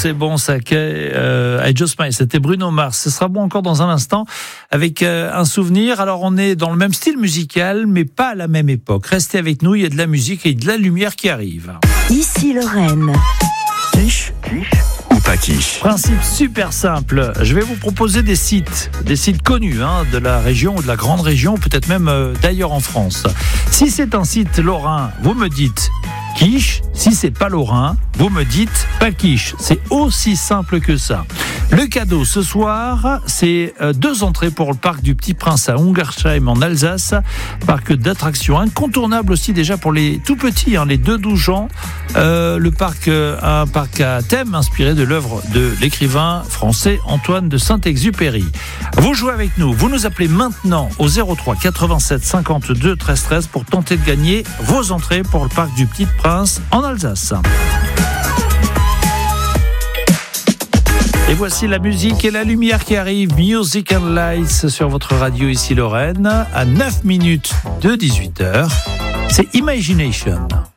c'est bon, ça. I Just Smile, c'était Bruno Mars. Ce sera bon encore dans un instant avec un souvenir. Alors, on est dans le même style musical, mais pas à la même époque. Restez avec nous, il y a de la musique et de la lumière qui arrive. Ici Lorraine. Quiche ou pas quiche? Principe super simple. Je vais vous proposer des sites connus de la région ou de la grande région, peut-être même d'ailleurs en France. Si c'est un site lorrain, vous me dites quiche. Si c'est pas lorrain, vous me dites pas quiche. C'est aussi simple que ça. Le cadeau ce soir, c'est 2 entrées pour le parc du Petit Prince à Ungersheim en Alsace. Parc d'attractions incontournable aussi déjà pour les tout petits, les 2-12 ans. Le parc, un parc à thème inspiré de l'œuvre de l'écrivain français Antoine de Saint-Exupéry. Vous jouez avec nous, vous nous appelez maintenant au 03 87 52 13 13 pour tenter de gagner vos entrées pour le parc du Petit Prince en Alsace. Et voici la musique et la lumière qui arrive. Music and Lights sur votre radio ici Lorraine. À 9 minutes de 18h, c'est Imagination.